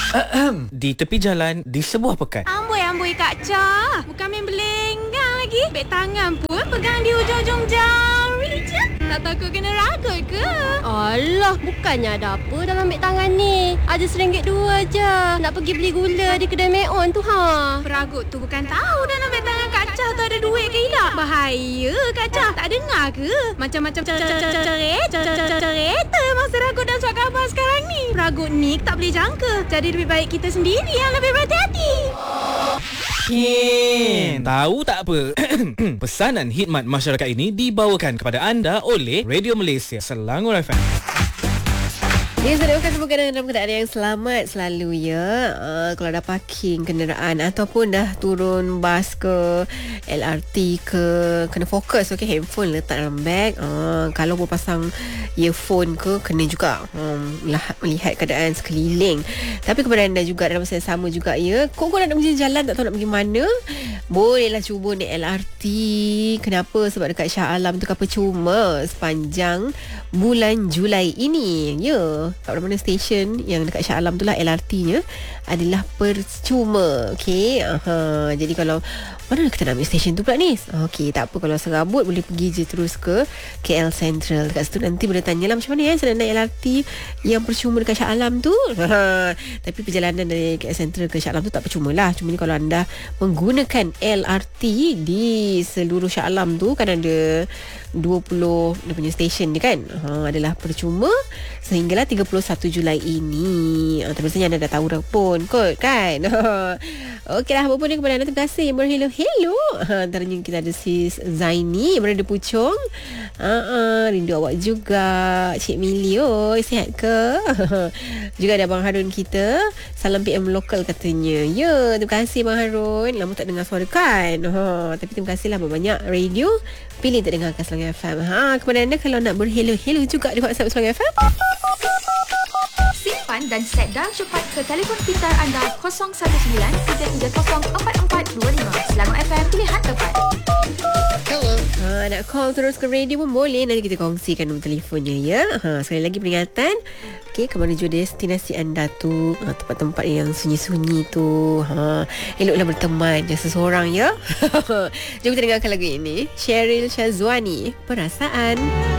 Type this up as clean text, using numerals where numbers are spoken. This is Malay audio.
Di tepi jalan di sebuah pekan. Amboi Kak Cha. Bukan main belenggang lagi. Beg tangan pun pegang di ujung-ujung jari je. Tak takut kena ragut ke? Alah, bukannya ada apa dalam beg tangan ni. Ada RM1.2 je. Nak pergi beli gula di kedai Meon tu ha. Peragut tu bukan tahu dalam beg tangan Kak Cha tu ada duit ke tidak. Bahaya Kak Cha. Tak dengar ke? Macam-macam cerita masa ragut dan surat khabar sekarang ni. Peragut ni tak boleh jangka. Jadi lebih baik kita sendiri yang lebih berhati-hati. Tahu tak apa? Pesanan khidmat masyarakat ini dibawakan kepada anda oleh Radio Malaysia Selangor FM. Ya, saya doakan semoga dalam keadaan yang selamat selalu ya. Kalau dah parking kenderaan ataupun dah turun bas ke LRT ke, kena fokus, okey, handphone letak dalam beg. Kalau berpasang earphone ke, kena juga melihat keadaan sekeliling. Tapi kepada anda juga dalam masa yang sama juga ya, kau nak pergi jalan tak tahu nak pergi mana, bolehlah cuba naik LRT. Kenapa? Sebab dekat Shah Alam tu kan percuma sepanjang bulan Julai ini ya. Kat mana stesen yang dekat Shah Alam tu lah, LRT-nya adalah percuma. Okey. Jadi kalau mana kita nak ambil stesen tu pula ni? Okey, tak apa, kalau serabut boleh pergi je terus ke KL Central. Dekat situ nanti boleh tanyalah macam mana saya nak naik LRT yang percuma dekat Shah Alam tu. Tapi perjalanan dari KL Central ke Shah Alam tu tak percuma lah. Cuma ni kalau anda menggunakan LRT di seluruh Shah Alam tu kan ada 20 dia punya stesen ni kan, adalah percuma sehinggalah 31 Julai ini. Terusnya anda dah tahu dah pun kot kan. Okeylah, apa pun kepada anda, terima kasih yang berhello-hello. Antaranya kita ada Sis Zaini yang berada Puchong. Rindu awak juga Cik Mili. Sihat ke? Juga ada Abang Harun kita, salam PM lokal katanya. Ya, terima kasih Abang Harun. Lama tak dengar suara kan. Tapi terima kasihlah banyak radio pilih tak dengarkan Selangor FM. Kepada anda kalau nak berhello-hello juga di WhatsApp Selangor FM, simpan dan set dial cepat ke telefon pintar anda 019-330-4425. Selangor FM, pilihan tepat. nak call terus ke radio pun boleh. Nanti kita kongsikan nombor telefonnya ya. Sekali lagi peringatan, okey, ke menuju destinasi anda tu, tempat-tempat yang sunyi-sunyi tu, eloklah berteman jangan seseorang ya. Jom kita dengarkan lagu ini, Cheryl Shazwani, Perasaan.